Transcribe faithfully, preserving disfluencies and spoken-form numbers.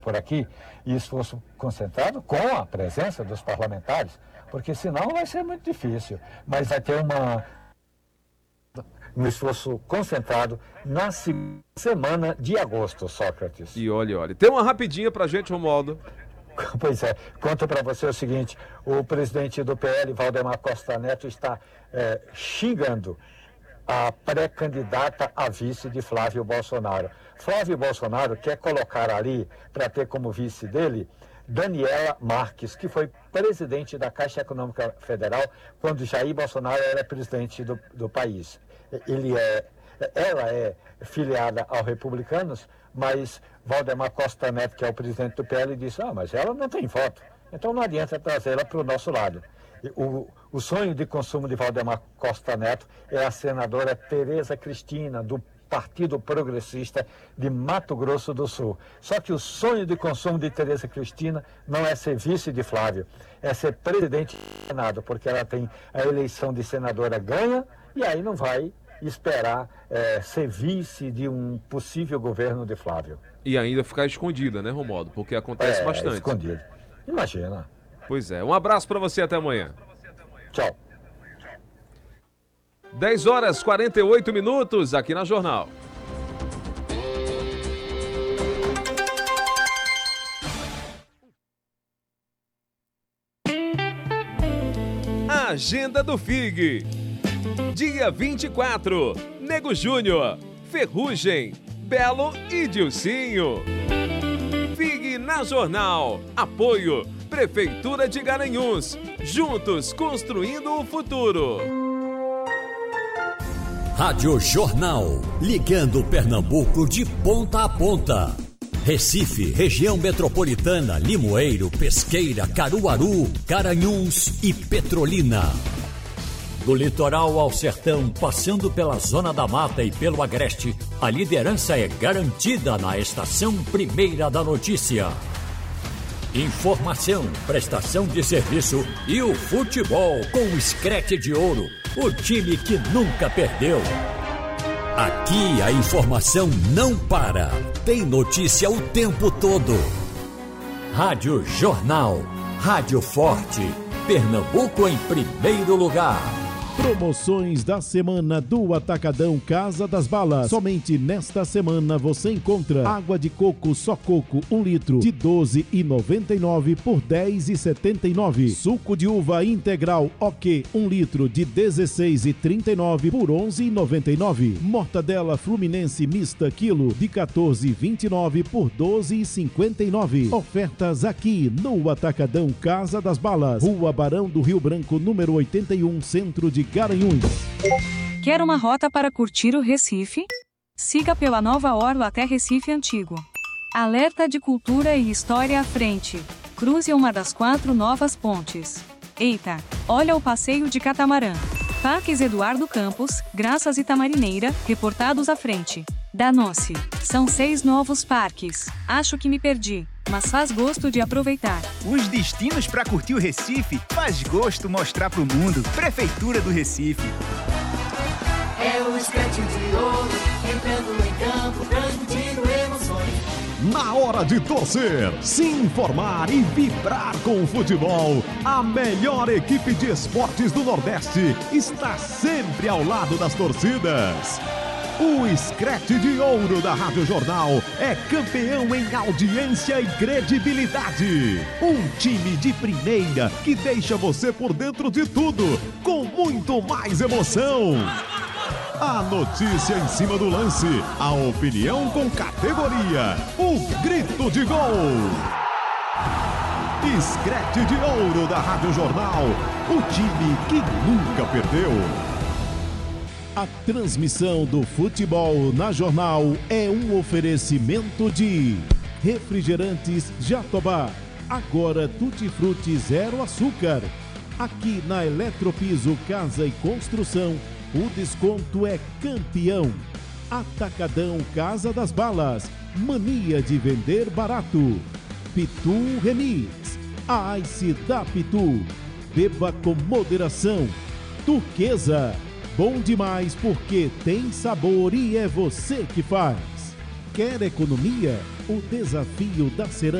por aqui e esforço concentrado com a presença dos parlamentares, porque senão vai ser muito difícil, mas vai ter uma um esforço concentrado na segunda semana de agosto, Sócrates. E olha, olha, tem uma rapidinha pra gente, Romualdo. Pois é, conto para você o seguinte, o presidente do P L, Valdemar Costa Neto, está é, xingando a pré-candidata a vice de Flávio Bolsonaro. Flávio Bolsonaro quer colocar ali, para ter como vice dele, Daniela Marques, que foi presidente da Caixa Econômica Federal quando Jair Bolsonaro era presidente do, do país. Ele é, ela é filiada aos republicanos, mas Valdemar Costa Neto, que é o presidente do P L, disse, ah, mas ela não tem voto, então não adianta trazê-la para o nosso lado. O, o sonho de consumo de Valdemar Costa Neto é a senadora Tereza Cristina, do Partido Progressista de Mato Grosso do Sul. Só que o sonho de consumo de Tereza Cristina não é ser vice de Flávio, é ser presidente do Senado, porque ela tem a eleição de senadora ganha e aí não vai esperar é, ser vice de um possível governo de Flávio. E ainda ficar escondida, né, Romualdo? Porque acontece é, bastante. Escondido. Imagina. Pois é. Um abraço para você, até amanhã. Tchau. dez horas e quarenta e oito minutos aqui na Jornal. A agenda do F I G. Dia vinte e quatro, Nego Júnior, Ferrugem, Belo e Dilcinho. F I G na Jornal. Apoio Prefeitura de Garanhuns. Juntos construindo o futuro. Rádio Jornal. Ligando Pernambuco de ponta a ponta. Recife, região metropolitana, Limoeiro, Pesqueira, Caruaru, Garanhuns e Petrolina. Do litoral ao sertão, passando pela Zona da Mata e pelo Agreste, a liderança é garantida na Estação Primeira da Notícia. Informação, prestação de serviço e o futebol com o Screte de Ouro, o time que nunca perdeu. Aqui a informação não para, tem notícia o tempo todo. Rádio Jornal, Rádio Forte, Pernambuco em primeiro lugar. Promoções da semana do Atacadão Casa das Balas. Somente nesta semana você encontra água de coco só coco um litro de doze reais e noventa e nove centavos por dez reais e setenta e nove centavos. Suco de uva integral OK um litro de dezesseis reais e trinta e nove centavos por onze reais e noventa e nove centavos. Mortadela Fluminense mista quilo de quatorze reais e vinte e nove centavos por doze reais e cinquenta e nove centavos. Ofertas aqui no Atacadão Casa das Balas. Rua Barão do Rio Branco, número oitenta e um, Centro de Garanhuns. Quer uma rota para curtir o Recife? Siga pela Nova Orla até Recife Antigo. Alerta de cultura e história à frente. Cruze uma das quatro novas pontes. Eita, olha o passeio de catamarã. Parques Eduardo Campos, Graças e Tamarineira, reportados à frente. Danou-se. São seis novos parques. Acho que me perdi, mas faz gosto de aproveitar. Os destinos para curtir o Recife faz gosto mostrar pro mundo. Prefeitura do Recife. É o Screte de Ouro, entrando em campo, transmitindo emoções. Na hora de torcer, se informar e vibrar com o futebol, a melhor equipe de esportes do Nordeste está sempre ao lado das torcidas. O Screte de Ouro da Rádio Jornal é campeão em audiência e credibilidade. Um time de primeira que deixa você por dentro de tudo, com muito mais emoção. A notícia em cima do lance, a opinião com categoria, o grito de gol. Screte de Ouro da Rádio Jornal, o time que nunca perdeu. A transmissão do futebol na Jornal é um oferecimento de Refrigerantes Jatobá, agora tutti-frutti zero açúcar. Aqui na Eletropiso Casa e Construção, o desconto é campeão. Atacadão Casa das Balas, mania de vender barato. Pitu Remis, a Ice da Pitu. Beba com moderação. Turquesa, bom demais porque tem sabor e é você que faz. Quer economia? O desafio da cerâmica